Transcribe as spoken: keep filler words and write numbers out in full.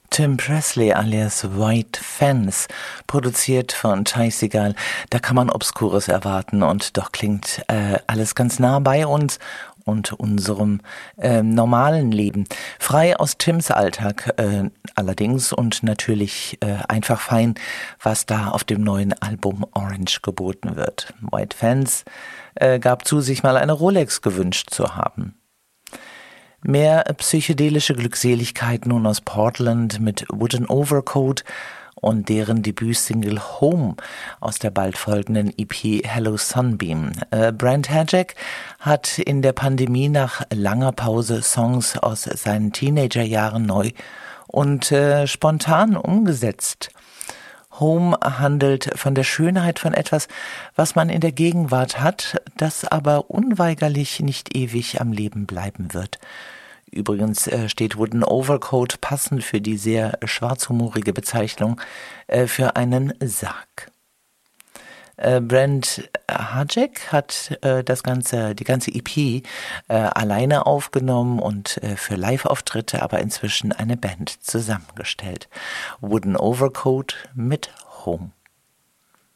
Tim Presley alias White Fence, produziert von Ty Segall. Da kann man Obskures erwarten und doch klingt äh, alles ganz nah bei uns und unserem äh, normalen Leben. Frei aus Tims Alltag äh, allerdings und natürlich äh, einfach fein, was da auf dem neuen Album Orange geboten wird. White Fence äh, gab zu, sich mal eine Rolex gewünscht zu haben. Mehr psychedelische Glückseligkeit nun aus Portland mit Wooden Overcoat und deren Debütsingle Home aus der bald folgenden E P Hello Sunbeam. Äh, Brent Hajack hat in der Pandemie nach langer Pause Songs aus seinen Teenagerjahren neu und äh, spontan umgesetzt. Home handelt von der Schönheit von etwas, was man in der Gegenwart hat, das aber unweigerlich nicht ewig am Leben bleiben wird. Übrigens äh, steht Wooden Overcoat passend für die sehr schwarzhumorige Bezeichnung äh, für einen Sarg. Äh, Brent Hajack hat äh, das ganze, die ganze E P äh, alleine aufgenommen und äh, für Live-Auftritte aber inzwischen eine Band zusammengestellt. Wooden Overcoat mit Home.